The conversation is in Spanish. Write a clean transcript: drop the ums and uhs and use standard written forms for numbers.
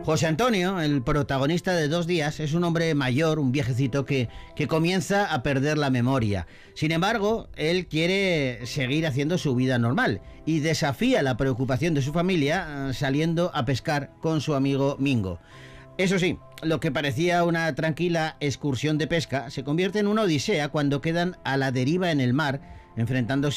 José Antonio, el protagonista de 2 días, es un hombre mayor, un viejecito que comienza a perder la memoria. Sin embargo, él quiere seguir haciendo su vida normal y desafía la preocupación de su familia saliendo a pescar con su amigo Mingo. Eso sí, lo que parecía una tranquila excursión de pesca se convierte en una odisea cuando quedan a la deriva en el mar, enfrentándose